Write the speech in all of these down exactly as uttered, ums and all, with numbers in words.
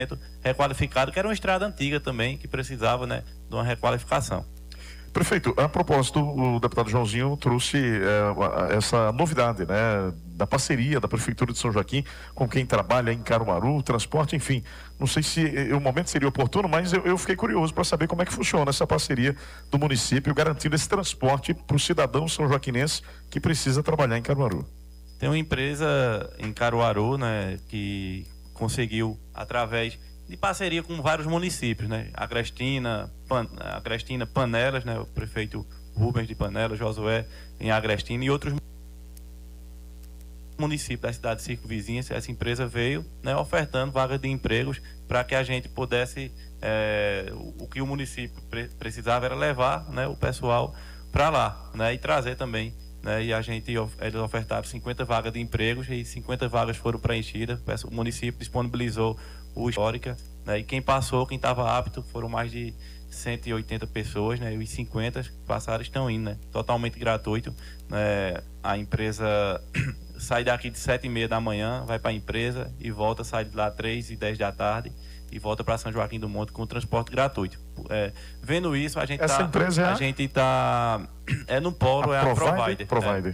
requalificado, que era uma estrada antiga também, que precisava, né, de uma requalificação. Prefeito, a propósito, o deputado Joãozinho trouxe é, essa novidade, né, da parceria da Prefeitura de São Joaquim com quem trabalha em Caruaru, transporte, enfim. Não sei se o momento seria oportuno, mas eu, eu fiquei curioso para saber como é que funciona essa parceria do município, garantindo esse transporte para o cidadão são joaquinense que precisa trabalhar em Caruaru. Tem uma empresa em Caruaru, né, que conseguiu, através de parceria com vários municípios, né, Agrestina, Pan, Agrestina Panelas, né, o prefeito Rubens de Panelas, Josué em Agrestina e outros municípios da cidade circunvizinha. Essa empresa veio, né, ofertando vagas de empregos para que a gente pudesse, é, o, o que o município pre precisava era levar, né, o pessoal para lá, né, e trazer também, né, e a gente, eles ofertaram cinquenta vagas de empregos e cinquenta vagas foram preenchidas. O município disponibilizou o histórica, né, e quem passou, quem estava apto, foram mais de cento e oitenta pessoas, né, e os cinquenta que passaram estão indo, né, totalmente gratuito, né, a empresa sai daqui de sete e meia da manhã, vai para a empresa e volta, sai de lá três e dez da tarde e volta para São Joaquim do Monte com transporte gratuito. É, vendo isso, a gente Essa tá, empresa é a a... gente tá é no polo, a é a Provider. Provider. Provider. É.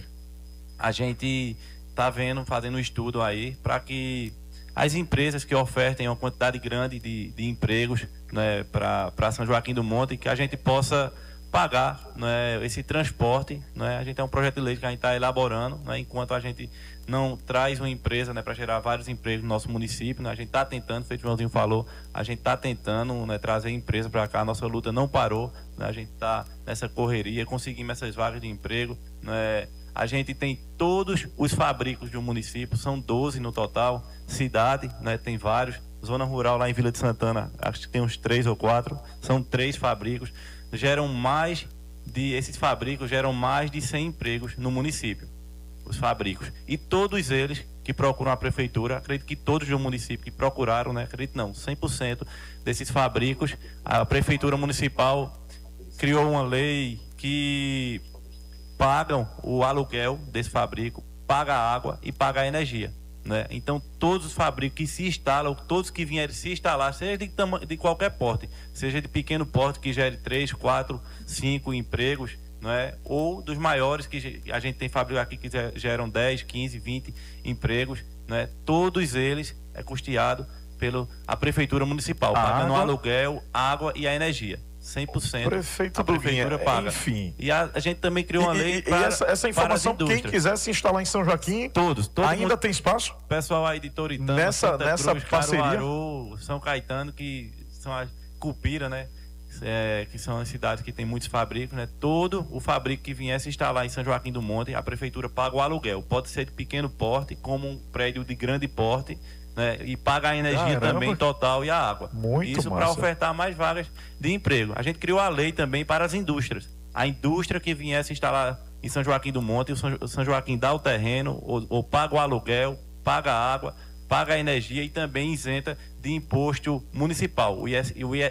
A gente tá vendo, fazendo um estudo aí para que as empresas que ofertem uma quantidade grande de, de empregos, né, para São Joaquim do Monte, que a gente possa pagar, né, esse transporte, né? A gente é um projeto de lei que a gente está elaborando, né, enquanto a gente não traz uma empresa, né, para gerar vários empregos no nosso município, né? A gente está tentando, feito o Joãozinho falou, a gente está tentando, né, trazer empresa para cá. A nossa luta não parou, né? A gente está nessa correria, conseguimos essas vagas de emprego, né? A gente tem todos os fabricos do município, são doze no total. Cidade, né, tem vários. Zona rural lá em Vila de Santana, acho que tem uns três ou quatro. São três fabricos. Geram mais de, esses fabricos geram mais de cem empregos no município. Os fabricos. E todos eles que procuram a prefeitura, acredito que todos do município que procuraram, né, acredito não, cem por cento desses fabricos, a prefeitura municipal criou uma lei que pagam o aluguel desse fabrico, paga a água e paga a energia, né? Então todos os fabricos que se instalam, todos que vierem se instalar, seja de, de qualquer porte, seja de pequeno porte que gere três, quatro, cinco empregos, né? Ou dos maiores que a gente tem fabricos aqui que geram dez, quinze, vinte empregos, né? Todos eles é custeado pela a prefeitura municipal, a pagando água, o aluguel, água e a energia. cem por cento Prefeito a prefeitura Bruninha, paga. Enfim. E a, a gente também criou uma e, lei e, para, e essa, essa informação, para quem quiser se instalar em São Joaquim, todos, todo ainda mundo, tem espaço? pessoal aí de Toritama, nessa, Santa nessa Cruz, parceria? Caruaru, São Caetano, que são as Cupira, né? É, que são as cidades que tem muitos fabricos, né? Todo o fabrico que viesse se instalar em São Joaquim do Monte, a prefeitura paga o aluguel. Pode ser de pequeno porte, como um prédio de grande porte, né? E paga a energia Caramba. também total e a água. Muito Isso para massa. ofertar mais vagas de emprego. A gente criou a lei também para as indústrias. A indústria que viesse instalar em São Joaquim do Monte, o São Joaquim dá o terreno, ou, ou paga o aluguel, paga a água, paga a energia e também isenta de imposto municipal. O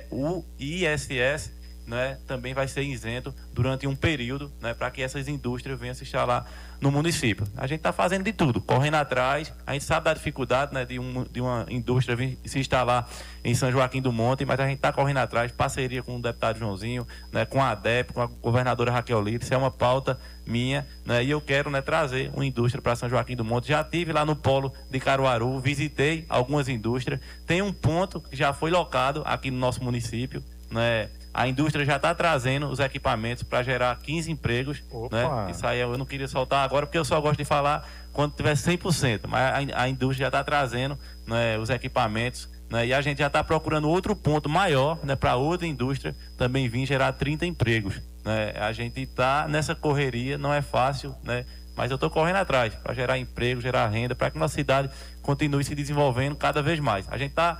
I S S, né, também vai ser isento durante um período, né, para que essas indústrias venham se instalar no município. A gente está fazendo de tudo, correndo atrás. A gente sabe da dificuldade, né, de, um, de uma indústria vir se instalar em São Joaquim do Monte, mas a gente está correndo atrás, parceria com o deputado Joãozinho, né, com a ADEP, com a governadora Raquel Lira. Isso é uma pauta minha, né, e eu quero, né, trazer uma indústria para São Joaquim do Monte. Já estive lá no polo de Caruaru, visitei algumas indústrias. Tem um ponto que já foi locado aqui no nosso município, né? A indústria já está trazendo os equipamentos para gerar quinze empregos, né? Isso aí eu não queria soltar agora porque eu só gosto de falar quando tiver cem por cento, mas a, a indústria já está trazendo, né, os equipamentos, né? E a gente já está procurando outro ponto maior, né, para outra indústria também vir gerar trinta empregos, né? A gente está nessa correria, não é fácil, né? Mas eu estou correndo atrás para gerar emprego, gerar renda, para que nossa cidade continue se desenvolvendo cada vez mais. A gente está,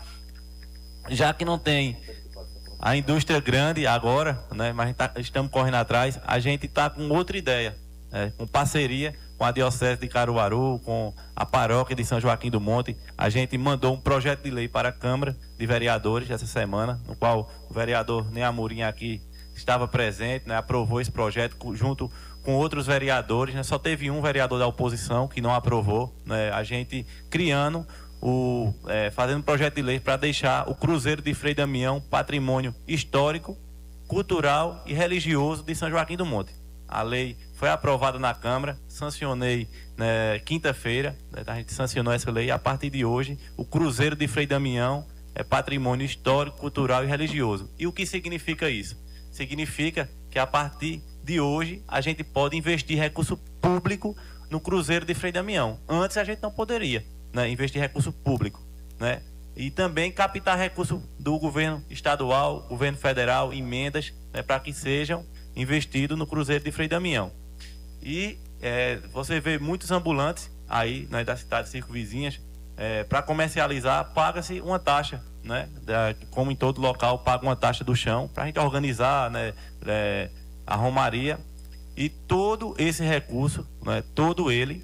já que não tem a indústria grande agora, né, mas tá, estamos correndo atrás, a gente está com outra ideia, né, com parceria com a Diocese de Caruaru, com a Paróquia de São Joaquim do Monte. A gente mandou um projeto de lei para a Câmara de Vereadores essa semana, no qual o vereador Ney Amorim aqui estava presente, né, aprovou esse projeto junto com outros vereadores, né, só teve um vereador da oposição que não aprovou, né, a gente criando o, é, fazendo um projeto de lei para deixar o Cruzeiro de Frei Damião patrimônio histórico, cultural e religioso de São Joaquim do Monte. A lei foi aprovada na Câmara, sancionei né, quinta-feira, né, a gente sancionou essa lei. A partir de hoje, o Cruzeiro de Frei Damião é patrimônio histórico, cultural e religioso. E o que significa isso? Significa que a partir de hoje a gente pode investir recurso público no Cruzeiro de Frei Damião. Antes a gente não poderia, né, investir recurso público, né? E também captar recurso do governo estadual, governo federal, emendas, né, para que sejam investidos no Cruzeiro de Frei Damião. E é, você vê muitos ambulantes aí, né, das cidades circunvizinhas, é, para comercializar paga-se uma taxa, né? Da, como em todo local paga uma taxa do chão para a gente organizar, né, é, a romaria. E todo esse recurso, né, todo ele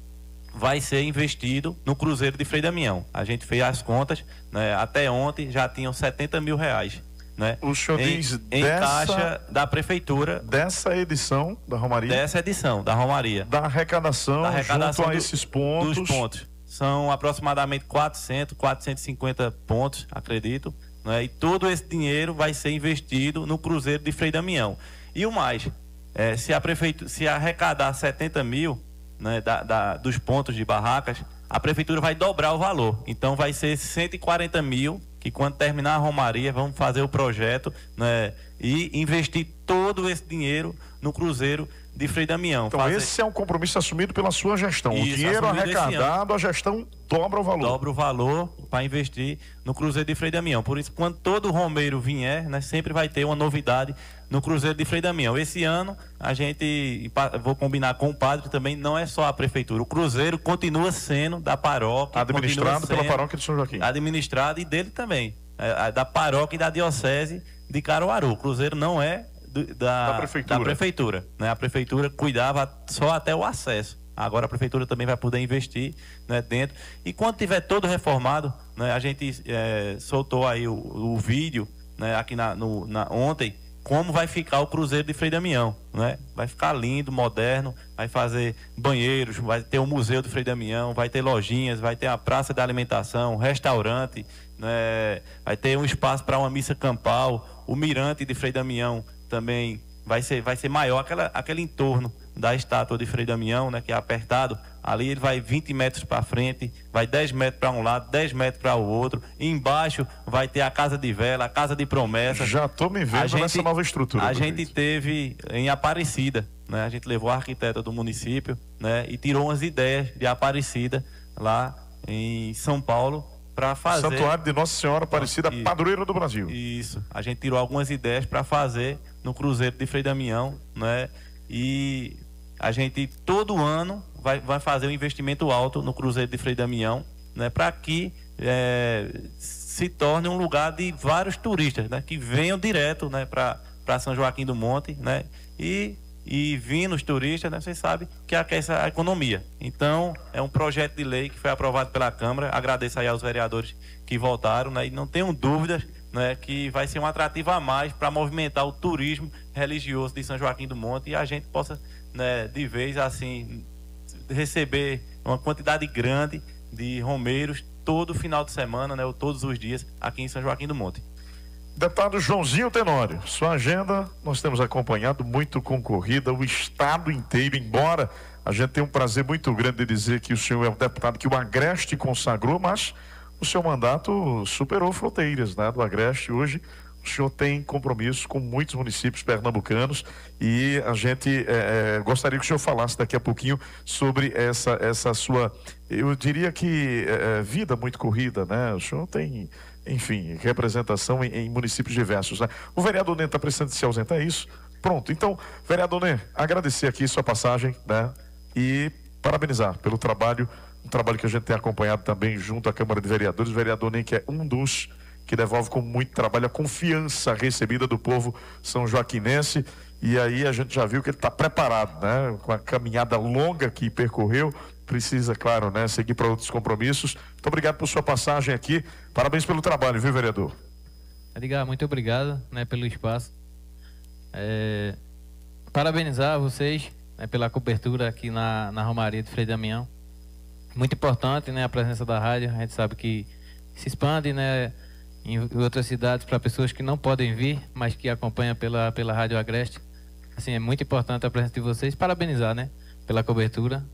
vai ser investido no Cruzeiro de Frei Damião. A gente fez as contas, né, até ontem já tinham setenta mil reais, né, o senhor em, diz em dessa, caixa da prefeitura, dessa edição da romaria, dessa edição da romaria, da arrecadação, da arrecadação junto a do, esses pontos. dos pontos. São aproximadamente quatrocentos, quatrocentos e cinquenta pontos, acredito, né, e todo esse dinheiro vai ser investido no Cruzeiro de Frei Damião. E o mais, é, se a prefeitura, se arrecadar setenta mil, né, da, da, dos pontos de barracas, a prefeitura vai dobrar o valor. Então vai ser cento e quarenta mil, que quando terminar a romaria, vamos fazer o projeto, né, e investir todo esse dinheiro no Cruzeiro de Frei Damião. Então fazer... esse é um compromisso assumido pela sua gestão. Isso, o dinheiro arrecadado, a gestão dobra o valor. Dobra o valor para investir no Cruzeiro de Frei Damião. Por isso, quando todo romeiro vier, né, sempre vai ter uma novidade no Cruzeiro de Frei Damião. Esse ano, a gente, vou combinar com o padre também, não é só a prefeitura. O Cruzeiro continua sendo da paróquia. Administrado pela paróquia de São Joaquim. Administrado e dele também. É, da paróquia e da diocese de Caruaru. O Cruzeiro não é do, da, da prefeitura. Da prefeitura, né? A prefeitura cuidava só até o acesso. Agora a prefeitura também vai poder investir, né, dentro. E quando tiver todo reformado, né, a gente é, soltou aí o, o vídeo, né, aqui na, no, na, ontem, como vai ficar o Cruzeiro de Frei Damião, né? Vai ficar lindo, moderno, vai fazer banheiros, vai ter o Museu de Frei Damião, vai ter lojinhas, vai ter a praça de alimentação, restaurante, né? Vai ter um espaço para uma missa campal, o mirante de Frei Damião também vai ser, vai ser maior, aquela, aquele entorno da estátua de Frei Damião, né, que é apertado, ali ele vai vinte metros para frente, vai dez metros para um lado, dez metros para o outro, e embaixo vai ter a casa de vela, a casa de promessa. Já estou me vendo gente, nessa nova estrutura. A gente teve em Aparecida, né, a gente levou a arquiteta do município, né, e tirou umas ideias de Aparecida lá em São Paulo para fazer... Santuário de Nossa Senhora Aparecida, Isso. Padroeira do Brasil. Isso, a gente tirou algumas ideias para fazer no Cruzeiro de Frei Damião, né, e a gente todo ano vai, vai fazer um investimento alto no Cruzeiro de Frei Damião, né, para que é, se torne um lugar de vários turistas, né, que venham direto, né, para São Joaquim do Monte, né, e, e vindo os turistas, né, vocês sabem que aquece a economia. Então é um projeto de lei que foi aprovado pela Câmara. Agradeço aí aos vereadores que votaram, né, e não tenham dúvidas, né, que vai ser um atrativo a mais para movimentar o turismo religioso de São Joaquim do Monte e a gente possa, né, de vez assim receber uma quantidade grande de romeiros todo final de semana, né, ou todos os dias aqui em São Joaquim do Monte. Deputado Joãozinho Tenório, sua agenda nós temos acompanhado, muito concorrida, o estado inteiro, embora a gente tenha um prazer muito grande de dizer que o senhor é um deputado que o Agreste consagrou, mas o seu mandato superou fronteiras, né, do Agreste. Hoje o senhor tem compromisso com muitos municípios pernambucanos e a gente é, é, gostaria que o senhor falasse daqui a pouquinho sobre essa, essa sua, eu diria que é, vida muito corrida, né? O senhor tem, enfim, representação em, em municípios diversos, né? O vereador Nê está precisando se ausentar, é isso? Pronto, então, vereador Nê, agradecer aqui sua passagem, né? E parabenizar pelo trabalho, um trabalho que a gente tem acompanhado também junto à Câmara de Vereadores. O vereador Nê, que é um dos que devolve com muito trabalho a confiança recebida do povo são joaquinense, e aí a gente já viu que ele está preparado, né? Com a caminhada longa que percorreu, precisa, claro, né, seguir para outros compromissos. Muito obrigado por sua passagem aqui, parabéns pelo trabalho, viu, vereador? Edgar, muito obrigado, né, pelo espaço. É, parabenizar vocês, né, pela cobertura aqui na, na Romaria de Frei Damião. muito importante, né, a presença da rádio. A gente sabe que se expande, né, em outras cidades para pessoas que não podem vir, mas que acompanham pela, pela Rádio Agreste. Assim, é muito importante a presença de vocês. Parabenizar, né, pela cobertura.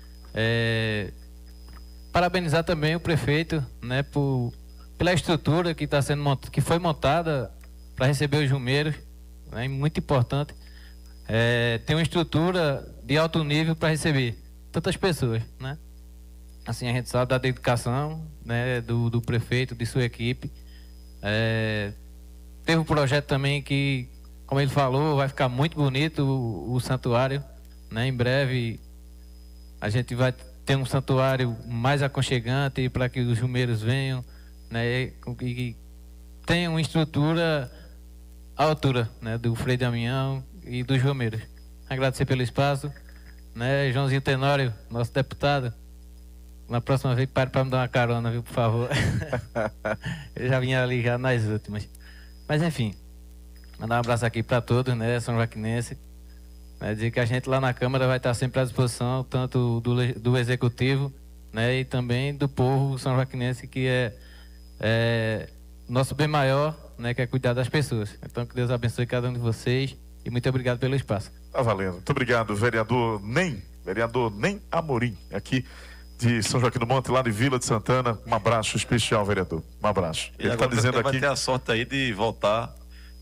É, parabenizar também o prefeito, né, por, pela estrutura que está sendo mont, que foi montada para receber os jumeiros, né, muito importante. É, tem uma estrutura de alto nível para receber tantas pessoas, né? Assim, a gente sabe da dedicação, né, do, do prefeito, de sua equipe. É, teve um projeto também que, como ele falou, vai ficar muito bonito o, o santuário, né? Em breve a gente vai ter um santuário mais aconchegante para que os jumeiros venham, né? E, e tenham uma estrutura à altura, né, do Frei Damião e dos jumeiros. Agradecer pelo espaço, né? Joãozinho Tenório, nosso deputado. Na próxima vez, pare para me dar uma carona, viu, por favor. Eu já vinha ali já nas últimas. Mas, enfim, mandar um abraço aqui para todos, né, São Joaquinense. Né, dizer que a gente lá na Câmara vai estar sempre à disposição, tanto do, do Executivo, né, e também do povo São Joaquinense, que é, é nosso bem maior, né, que é cuidar das pessoas. Então, que Deus abençoe cada um de vocês e muito obrigado pelo espaço. Tá valendo. Muito obrigado, vereador Nem, vereador Nem Amorim, aqui de São Joaquim do Monte, lá de Vila de Santana. Um abraço especial, vereador. Um abraço. Ele está dizendo aqui... vai ter a sorte aí de voltar,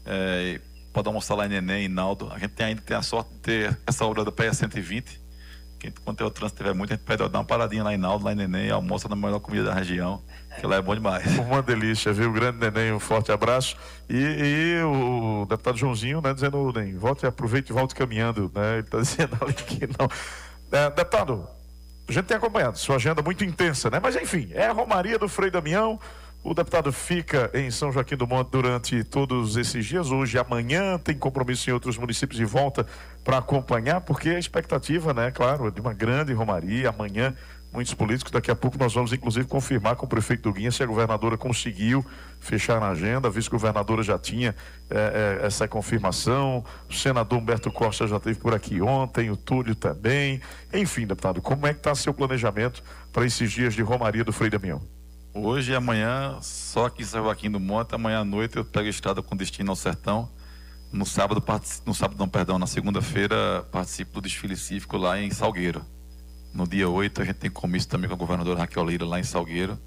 é, pode almoçar lá em Neném e Naldo. A gente tem, ainda tem a sorte de ter essa hora da P E cento e vinte. Que, quando o trânsito estiver muito, a gente pede dar uma paradinha lá em Naldo, lá em Neném, e almoça na melhor comida da região, que lá é bom demais. Uma delícia, viu? Grande Neném, um forte abraço. E, e o deputado Joãozinho, né, dizendo, nem volte, aproveite e volte caminhando, né? Ele está dizendo ali que não. É, deputado, a gente tem acompanhado sua agenda muito intensa, né? Mas enfim, é a Romaria do Frei Damião. O deputado fica em São Joaquim do Monte durante todos esses dias. Hoje, amanhã, tem compromisso em outros municípios e volta para acompanhar, porque a expectativa, né, claro, de uma grande Romaria. Amanhã, muitos políticos. Daqui a pouco nós vamos, inclusive, confirmar com o prefeito do Guinha se a governadora conseguiu fechar na agenda. A vice-governadora já tinha é, é, essa confirmação. O senador Humberto Costa já esteve por aqui ontem, o Túlio também. Enfim, deputado, como é que está seu planejamento para esses dias de Romaria do Frei Damião? Hoje e amanhã, só aqui em São Joaquim do Monte. Amanhã à noite eu pego a estrada com destino ao Sertão. No sábado, no sábado não, perdão, na segunda-feira participo do desfile cívico lá em Salgueiro. No dia oito a gente tem comício também com a governadora Raquel Lira lá em Salgueiro.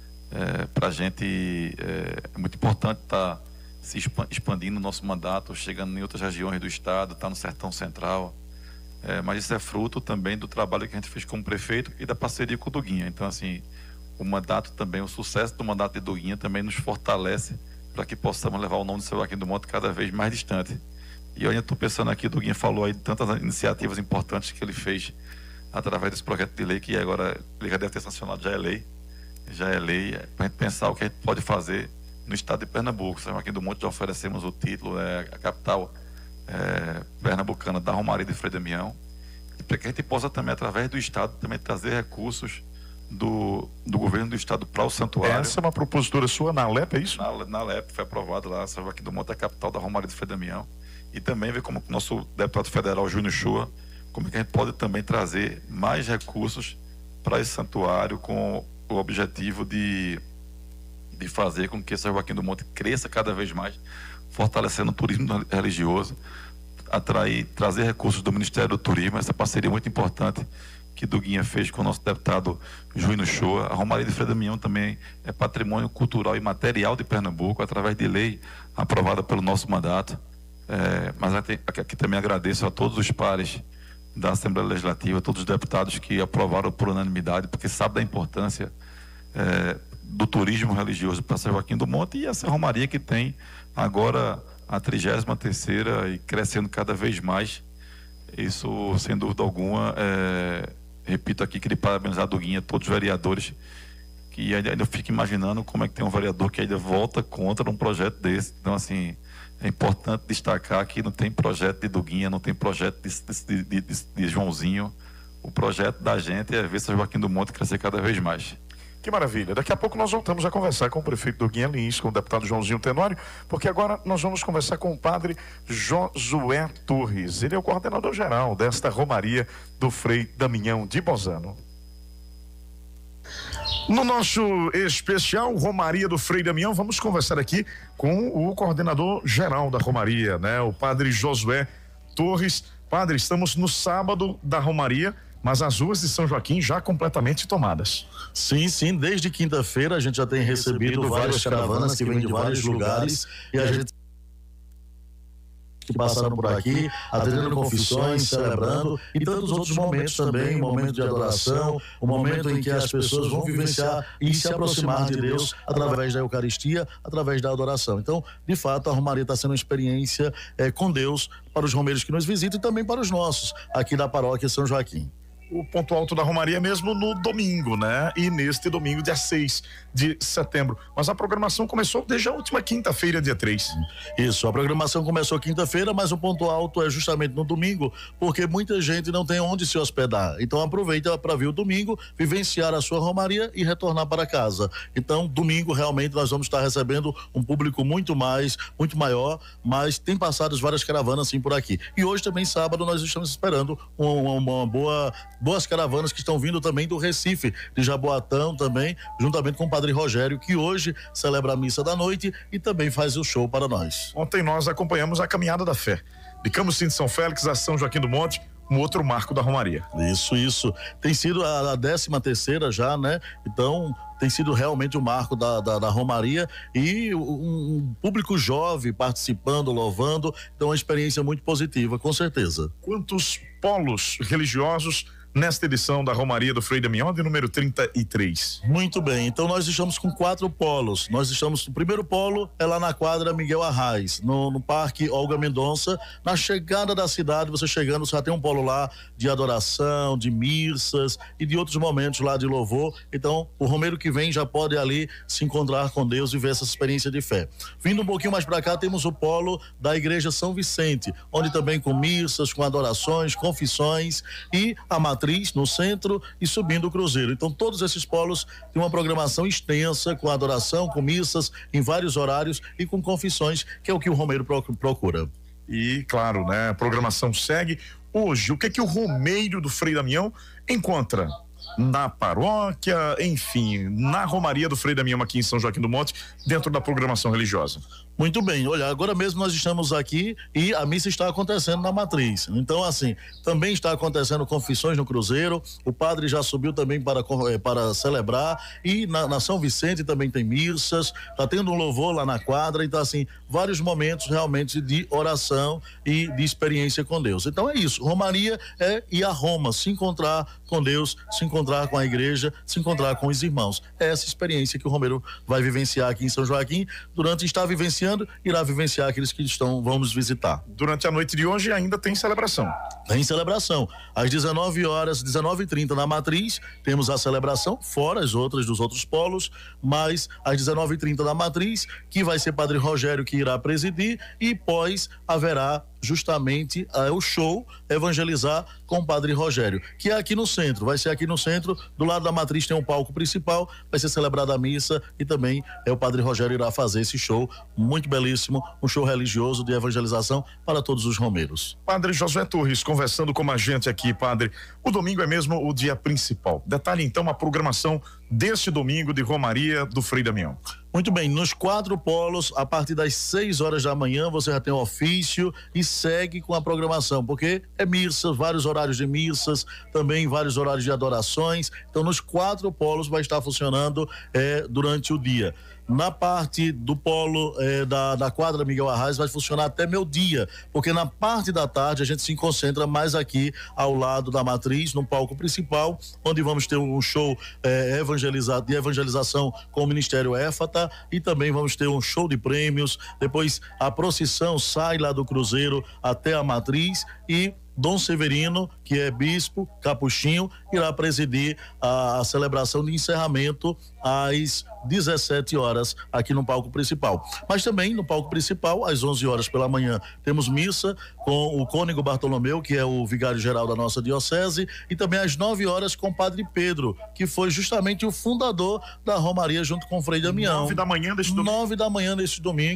É, para a gente é, é muito importante estar tá se expandindo o nosso mandato, chegando em outras regiões do estado, estar tá no Sertão Central. É, mas isso é fruto também do trabalho que a gente fez como prefeito e da parceria com o Duguinha. Então, assim, o mandato também, o sucesso do mandato de Duguinha também nos fortalece para que possamos levar o nome de São Joaquim do Monte cada vez mais distante. E eu ainda estou pensando aqui, o Duguinha falou aí de tantas iniciativas importantes que ele fez através desse projeto de lei, que agora ele já deve ter sancionado, já é lei, já é lei, para a gente pensar o que a gente pode fazer no estado de Pernambuco. São Joaquim do Monte já oferecemos o título, é a capital é, pernambucana da Romaria de Frei Damião, e para que a gente possa também, através do estado, também trazer recursos do, do governo do estado para o santuário. Essa é uma propositura sua na Alep, é isso? Na, na Alep, foi aprovado lá, São Joaquim do Monte é a capital da Romaria de Frei Damião, e também ver como o nosso deputado federal Júnior Chua, como é que a gente pode também trazer mais recursos para esse santuário com o objetivo de, de fazer com que São Joaquim do Monte cresça cada vez mais, fortalecendo o turismo religioso, atrair, trazer recursos do Ministério do Turismo, essa parceria muito importante que Duguinha fez com o nosso deputado Júnior Shoa. A Romaria de Frei Damião também é patrimônio cultural e material de Pernambuco, através de lei aprovada pelo nosso mandato. É, mas aqui, aqui também agradeço a todos os pares da Assembleia Legislativa, todos os deputados que aprovaram por unanimidade, porque sabe da importância é, do turismo religioso para São Joaquim do Monte, e essa Romaria que tem agora a trigésima terceira e crescendo cada vez mais. Isso, sem dúvida alguma, é, repito aqui, queria parabenizar a Duguinha, todos os vereadores, que ainda, ainda fico imaginando como é que tem um vereador que ainda vota contra um projeto desse. Então, assim, é importante destacar que não tem projeto de Duguinha, não tem projeto de, de, de, de Joãozinho. O projeto da gente é ver São Joaquim do Monte crescer cada vez mais. Que maravilha. Daqui a pouco nós voltamos a conversar com o prefeito Duguinha Lins, com o deputado Joãozinho Tenório, porque agora nós vamos conversar com o padre Josué Torres. Ele é o coordenador geral desta Romaria do Frei Damião de Bozano. No nosso especial Romaria do Frei Damião, vamos conversar aqui com o coordenador geral da Romaria, né? O padre Josué Torres. Padre, estamos no sábado da Romaria, mas as ruas de São Joaquim já completamente tomadas. Sim, sim, desde quinta-feira a gente já tem recebido várias caravanas que vêm de vários lugares e a gente que passaram por aqui, atendendo confissões, celebrando e tantos outros momentos também, o momento de adoração, o momento em que as pessoas vão vivenciar e se aproximar de Deus através da Eucaristia, através da adoração. Então, de fato, a Romaria está sendo uma experiência é, com Deus para os romeiros que nos visitam e também para os nossos, aqui da paróquia São Joaquim. O ponto alto da Romaria mesmo no domingo, né? E neste domingo, dia seis de setembro. Mas a programação começou desde a última quinta-feira, dia três. Isso, a programação começou quinta-feira, mas o ponto alto é justamente no domingo, porque muita gente não tem onde se hospedar. Então aproveita para vir o domingo, vivenciar a sua Romaria e retornar para casa. Então, domingo realmente nós vamos estar recebendo um público muito mais, muito maior, mas tem passado várias caravanas assim por aqui. E hoje também, sábado, nós estamos esperando uma, uma boa boas caravanas que estão vindo também do Recife, de Jaboatão também, juntamente com o Padre Rogério, que hoje celebra a missa da noite e também faz o show para nós. Ontem nós acompanhamos a Caminhada da Fé. De Camusim de São Félix a São Joaquim do Monte, um outro marco da Romaria. Isso, isso. Tem sido a, a décima terceira já, né? Então, tem sido realmente o marco da, da, da Romaria e um, um público jovem participando, louvando. Então, uma experiência muito positiva, com certeza. Quantos polos religiosos nesta edição da Romaria do Frei Damião, de número trinta e três? Muito bem, então nós estamos com quatro polos. Nós estamos, o primeiro polo é lá na quadra Miguel Arraes, no, no Parque Olga Mendonça. Na chegada da cidade, você chegando, você já tem um polo lá de adoração, de missas e de outros momentos lá de louvor. Então, o romeiro que vem já pode ali se encontrar com Deus e ver essa experiência de fé. Vindo um pouquinho mais para cá, temos o polo da Igreja São Vicente, onde também com missas, com adorações, confissões e a matriz no centro e subindo o cruzeiro. Então todos esses polos têm uma programação extensa, com adoração, com missas em vários horários e com confissões, que é o que o romeiro procura. E claro, né, a programação segue. Hoje, o que é que o romeiro do Frei Damião encontra na paróquia, enfim, na Romaria do Frei Damião aqui em São Joaquim do Monte, dentro da programação religiosa? Muito bem, olha, agora mesmo nós estamos aqui e a missa está acontecendo na matriz. Então, assim, também está acontecendo confissões no cruzeiro, o padre já subiu também para, para celebrar e na, na São Vicente também tem missas, está tendo um louvor lá na quadra, então assim, vários momentos realmente de oração e de experiência com Deus. Então é isso, Romaria é ir a Roma, se encontrar com Deus, se encontrar com a igreja, se encontrar com os irmãos. É essa experiência que o romeiro vai vivenciar aqui em São Joaquim, durante estar vivenciando irá vivenciar aqueles que estão, vamos visitar. Durante a noite de hoje ainda tem celebração. Tem celebração. Às dezenove horas, dezenove e trinta na matriz, temos a celebração, fora as outras dos outros polos, mas às dezenove e trinta na matriz, que vai ser Padre Rogério que irá presidir e pós haverá justamente é, o show Evangelizar com o Padre Rogério, que é aqui no centro, vai ser aqui no centro, do lado da matriz tem um palco principal, vai ser celebrada a missa e também é, o Padre Rogério irá fazer esse show muito belíssimo, um show religioso de evangelização para todos os romeiros. Padre Josué Torres, conversando com a gente aqui, padre, o domingo é mesmo o dia principal. Detalhe então a programação deste domingo de Romaria do Frei Damião. Muito bem, nos quatro polos, a partir das seis horas da manhã, você já tem o ofício e segue com a programação, porque é missas, vários horários de missas, também vários horários de adorações. Então, nos quatro polos vai estar funcionando é, durante o dia. Na parte do polo eh, da, da quadra Miguel Arraes vai funcionar até meio-dia, porque na parte da tarde a gente se concentra mais aqui ao lado da matriz, no palco principal, onde vamos ter um show eh, evangeliza, de evangelização com o Ministério Éfata e também vamos ter um show de prêmios. Depois a procissão sai lá do cruzeiro até a matriz e Dom Severino, que é bispo, capuchinho, irá presidir a, a celebração de encerramento às dezessete horas aqui no palco principal. Mas também no palco principal, às onze horas pela manhã, temos missa com o cônego Bartolomeu, que é o vigário-geral da nossa diocese, e também às nove horas com o Padre Pedro, que foi justamente o fundador da Romaria junto com o Frei Damião. Nove da manhã deste domingo. Nove da manhã deste domingo,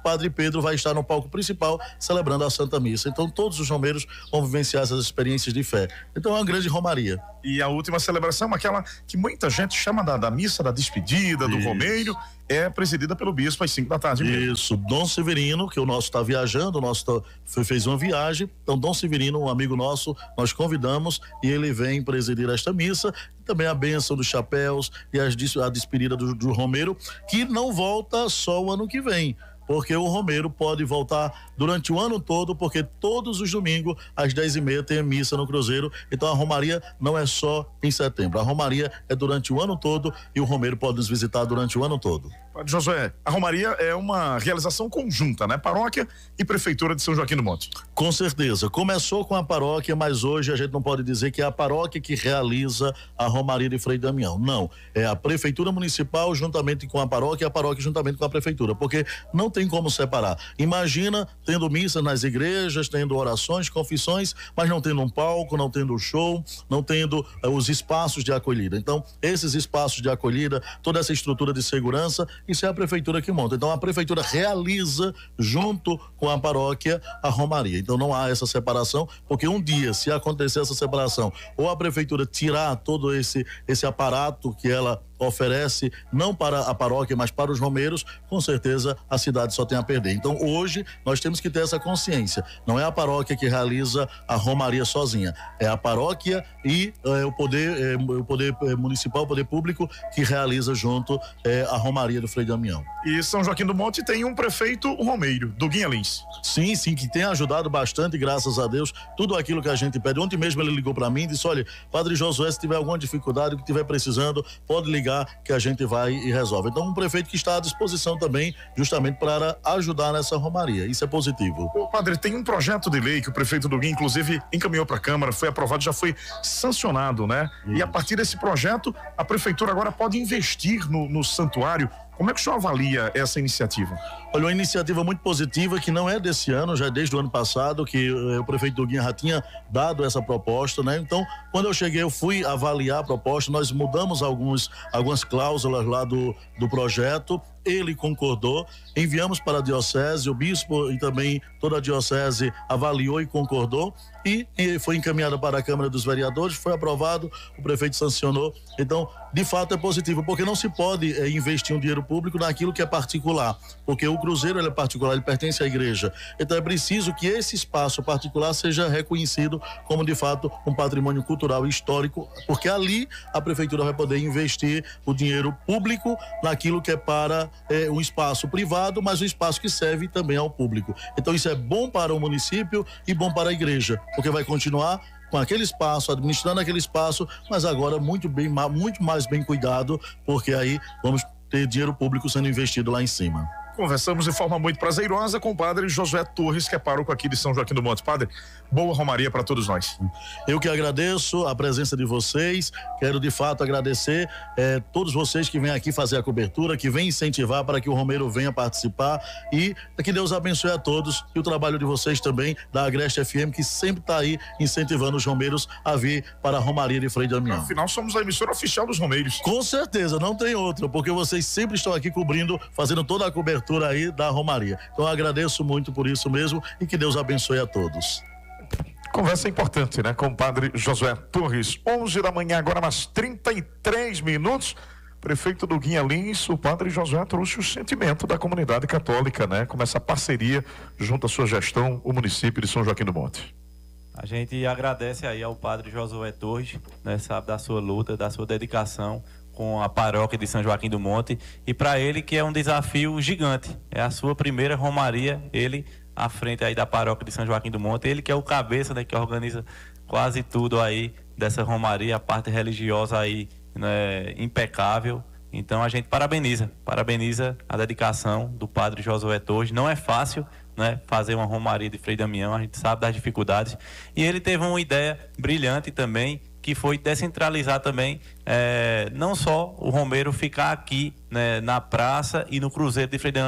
Padre Pedro vai estar no palco principal celebrando a Santa Missa. Então todos os romeiros vão vivenciar essas experiências de fé. Então é uma grande romaria. E a última celebração, aquela que muita gente chama da, da missa da despedida, do Isso. romeiro, é presidida pelo bispo às cinco da tarde mesmo. Isso, Dom Severino, que o nosso está viajando, o nosso tá, foi, fez uma viagem. Então, Dom Severino, um amigo nosso, nós convidamos e ele vem presidir esta missa. Também a bênção dos chapéus e as, a despedida do, do romeiro, que não volta só o ano que vem. Porque o romeiro pode voltar durante o ano todo, porque todos os domingos, às dez e meia, tem a missa no Cruzeiro. Então a romaria não é só em setembro. A romaria é durante o ano todo e o romeiro pode nos visitar durante o ano todo. Padre Josué, a romaria é uma realização conjunta, né? Paróquia e Prefeitura de São Joaquim do Monte. Com certeza. Começou com a paróquia, mas hoje a gente não pode dizer que é a paróquia que realiza a romaria de Frei Damião. Não. É a Prefeitura Municipal juntamente com a paróquia e a paróquia juntamente com a Prefeitura. Porque não tem como separar. Imagina tendo missa nas igrejas, tendo orações, confissões, mas não tendo um palco, não tendo show, não tendo uh, os espaços de acolhida. Então, esses espaços de acolhida, toda essa estrutura de segurança, isso é a prefeitura que monta. Então, a prefeitura realiza, junto com a paróquia, a romaria. Então, não há essa separação, porque um dia, se acontecer essa separação, ou a prefeitura tirar todo esse, esse aparato que ela oferece, não para a paróquia, mas para os romeiros, com certeza a cidade só tem a perder. Então hoje nós temos que ter essa consciência, não é a paróquia que realiza a romaria sozinha, é a paróquia e é, o poder, é, o poder municipal, o poder público que realiza junto é, a romaria do Frei Damião. E São Joaquim do Monte tem um prefeito romeiro, Duguinha Lins. Sim, sim, que tem ajudado bastante, graças a Deus, tudo aquilo que a gente pede. Ontem mesmo ele ligou para mim e disse: olha, Padre Josué, se tiver alguma dificuldade, o que estiver precisando, pode ligar que a gente vai e resolve. Então, um prefeito que está à disposição também, justamente para ajudar nessa romaria. Isso é positivo. Ô, padre, tem um projeto de lei que o prefeito Duguinha, inclusive, encaminhou para a Câmara, foi aprovado, já foi sancionado, né? Isso. E a partir desse projeto, a prefeitura agora pode investir no, no santuário. Como é que o senhor avalia essa iniciativa? Olha, uma iniciativa muito positiva que não é desse ano, já é desde o ano passado que eh, o prefeito Duguinha já tinha dado essa proposta, né? Então, quando eu cheguei, eu fui avaliar a proposta, nós mudamos alguns, algumas cláusulas lá do, do projeto, ele concordou, enviamos para a diocese, o bispo e também toda a diocese avaliou e concordou e, e foi encaminhado para a Câmara dos Vereadores, foi aprovado, o prefeito sancionou. Então, de fato é positivo, porque não se pode é, investir um dinheiro público naquilo que é particular, porque o Cruzeiro ele é particular, ele pertence à igreja. Então é preciso que esse espaço particular seja reconhecido como de fato um patrimônio cultural e histórico, porque ali a prefeitura vai poder investir o dinheiro público naquilo que é para é, um espaço privado, mas um espaço que serve também ao público. Então isso é bom para o município e bom para a igreja, porque vai continuar com aquele espaço, administrando aquele espaço, mas agora muito bem, muito mais bem cuidado, porque aí vamos ter dinheiro público sendo investido lá em cima. Conversamos de forma muito prazerosa com o padre Josué Torres, que é pároco aqui de São Joaquim do Monte. Padre, boa romaria para todos nós. Eu que agradeço a presença de vocês, quero de fato agradecer eh, todos vocês que vêm aqui fazer a cobertura, que vêm incentivar para que o romeiro venha participar e que Deus abençoe a todos e o trabalho de vocês também, da Agreste F M, que sempre está aí incentivando os romeiros a vir para a romaria de Frei Damião. Afinal, somos a emissora oficial dos romeiros. Com certeza, não tem outra, porque vocês sempre estão aqui cobrindo, fazendo toda a cobertura aí da romaria. Então eu agradeço muito por isso mesmo e que Deus abençoe a todos. Conversa importante, né? Com o padre Josué Torres. onze da manhã, agora mais trinta e três minutos. Prefeito Duguinha Lins, o padre Josué trouxe o sentimento da comunidade católica, né? Com essa parceria junto à sua gestão, o município de São Joaquim do Monte. A gente agradece aí ao padre Josué Torres, né? Sabe, da sua luta, da sua dedicação com a paróquia de São Joaquim do Monte, e para ele que é um desafio gigante, é a sua primeira romaria, ele à frente aí da paróquia de São Joaquim do Monte, ele que é o cabeça, né, que organiza quase tudo aí dessa romaria, a parte religiosa aí, né, impecável. Então a gente parabeniza, parabeniza a dedicação do padre Josué Torres. Não é fácil, né, fazer uma romaria de Frei Damião, a gente sabe das dificuldades, e ele teve uma ideia brilhante também, que foi descentralizar também, é, não só o romeiro ficar aqui, né, na praça e no Cruzeiro de Frei Damião,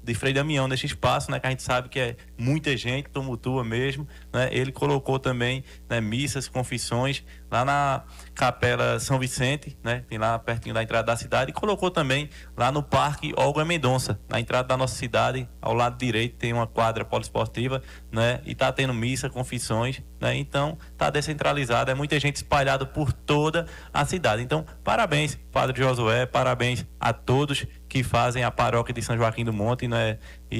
de Frei Damião nesse espaço, né, que a gente sabe que é muita gente, tumultua mesmo, né? Ele colocou também, né, missas, confissões lá na Capela São Vicente, né, tem lá pertinho da entrada da cidade, e colocou também lá no Parque Olga Mendonça, na entrada da nossa cidade, ao lado direito tem uma quadra poliesportiva, né, e tá tendo missa, confissões, né? Então tá descentralizado, é muita gente espalhada por toda a cidade. Então, parabéns, Padre Josué, parabéns a todos que fazem a paróquia de São Joaquim do Monte, né?